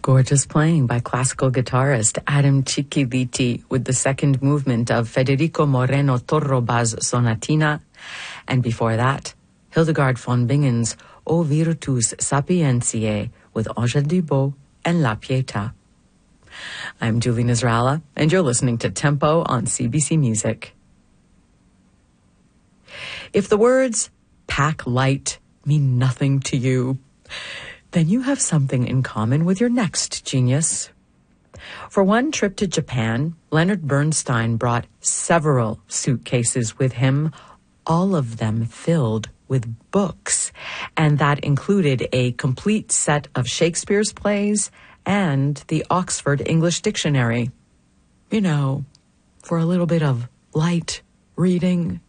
Gorgeous playing by classical guitarist Adam Cicchiliti with the second movement of Federico Moreno Torrobà's Sonatina, and before that, Hildegard von Bingen's O Virtus Sapientiae with Angèle Dubot and La Pietà. I'm Julie Nasrallah, and you're listening to Tempo on CBC Music. If the words pack light mean nothing to you, then you have something in common with your next genius. For one trip to Japan, Leonard Bernstein brought several suitcases with him, all of them filled with books, and that included a complete set of Shakespeare's plays and the Oxford English Dictionary. You know, for a little bit of light reading.